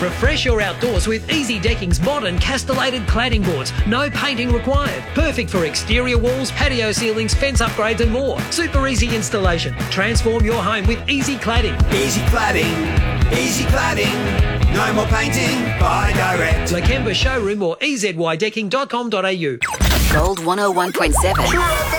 Refresh your outdoors with Easy Decking's modern castellated cladding boards. No painting required. Perfect for exterior walls, patio ceilings, fence upgrades and more. Super easy installation. Transform your home with Easy Cladding. Easy Cladding, Easy Cladding. No more painting, buy direct. Lakemba Showroom or eZYDecking.com.au. Gold 101.7.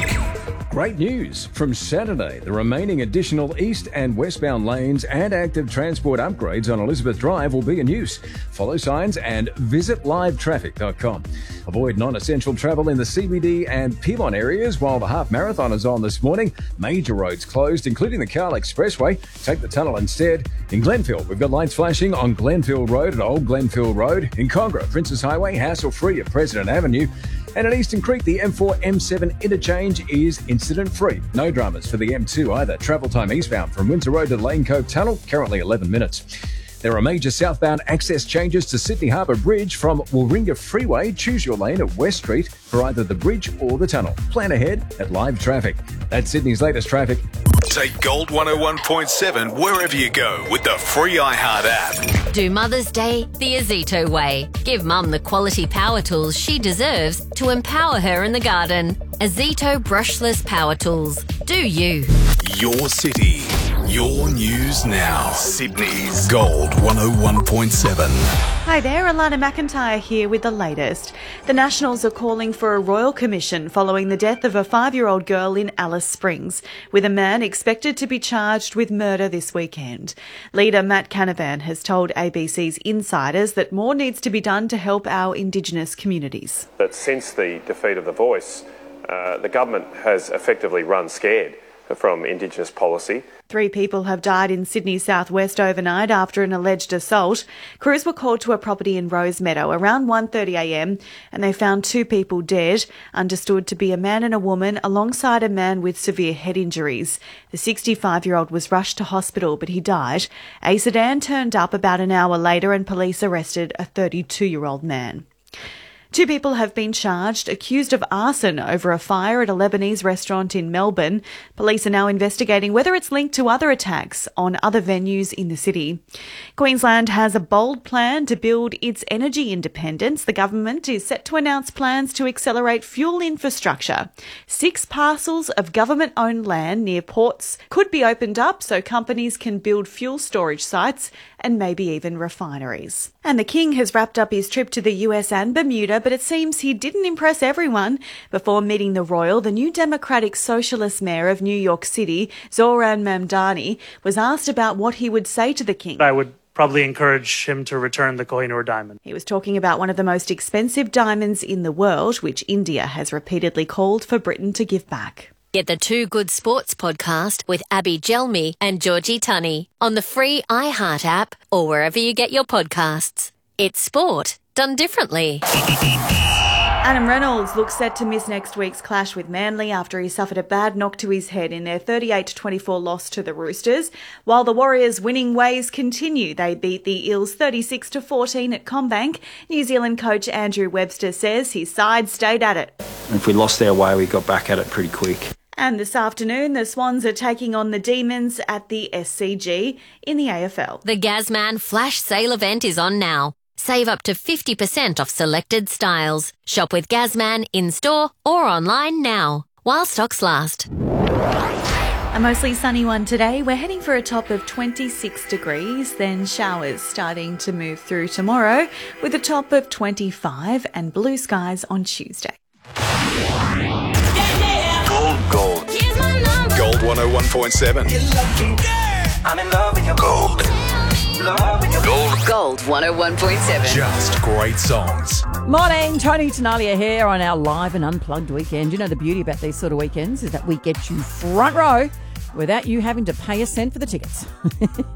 Great news from Saturday. The remaining additional east and westbound lanes and active transport upgrades on Elizabeth Drive will be in use. Follow signs and visit livetraffic.com. Avoid non-essential travel in the CBD and Pyrmont areas while the half marathon is on this morning. Major roads closed, including the Carl Expressway. Take the tunnel instead. In Glenfield, we've got lights flashing on Glenfield Road and Old Glenfield Road. In Congra, Princess Highway, hassle-free at President Avenue. And at Eastern Creek, the M4-M7 interchange is incident-free. No dramas for the M2 either. Travel time eastbound from Windsor Road to Lane Cove Tunnel, currently 11 minutes. There are major southbound access changes to Sydney Harbour Bridge from Warringah Freeway. Choose your lane at West Street for either the bridge or the tunnel. Plan ahead at Live Traffic. That's Sydney's latest traffic. Take Gold 101.7 wherever you go with the free iHeart app. Do Mother's Day the Azito way. Give Mum the quality power tools she deserves to empower her in the garden. Azito brushless power tools. Do you? Your city, your news now. Sydney's Gold 101.7. Hi there, Alana McIntyre here with the latest. The Nationals are calling for a royal commission following the death of a 5-year-old girl in Alice Springs, with a man expected to be charged with murder this weekend. Leader Matt Canavan has told ABC's Insiders that more needs to be done to help our Indigenous communities. That since the defeat of The Voice, the government has effectively run scared from Indigenous policy. 3 people have died in Sydney's southwest overnight after an alleged assault. Crews were called to a property in Rosemeadow around 1:30am and they found 2 people dead, understood to be a man and a woman, alongside a man with severe head injuries. The 65-year-old was rushed to hospital, but he died. A sedan turned up about an hour later and police arrested a 32-year-old man. 2 people have been charged, accused of arson over a fire at a Lebanese restaurant in Melbourne. Police are now investigating whether it's linked to other attacks on other venues in the city. Queensland has a bold plan to build its energy independence. The government is set to announce plans to accelerate fuel infrastructure. 6 parcels of government-owned land near ports could be opened up so companies can build fuel storage sites and maybe even refineries. And the King has wrapped up his trip to the US and Bermuda, but it seems he didn't impress everyone. Before meeting the royal, the new Democratic Socialist Mayor of New York City, Zoran Mamdani, was asked about what he would say to the King. I would probably encourage him to return the Kohinoor diamond. He was talking about one of the most expensive diamonds in the world, which India has repeatedly called for Britain to give back. Get the Two Good Sports podcast with Abby Gelmi and Georgie Tunney on the free iHeart app or wherever you get your podcasts. It's sport done differently. Adam Reynolds looks set to miss next week's clash with Manly after he suffered a bad knock to his head in their 38-24 loss to the Roosters. While the Warriors' winning ways continue, they beat the Eels 36-14 at CommBank. New Zealand coach Andrew Webster says his side stayed at it. If we lost our way, we got back at it pretty quick. And this afternoon, the Swans are taking on the Demons at the SCG in the AFL. The Gazman Flash Sale event is on now. Save up to 50% off selected styles. Shop with Gazman in-store or online now, while stocks last. A mostly sunny one today. We're heading for a top of 26 degrees, then showers starting to move through tomorrow with a top of 25 and blue skies on Tuesday. Gold. Gold 101.7. I'm in love with your gold. Gold 101.7. Just great songs. Morning, Tony Tenalia here on our live and unplugged weekend. You know the beauty about these sort of weekends is that we get you front row without you having to pay a cent for the tickets.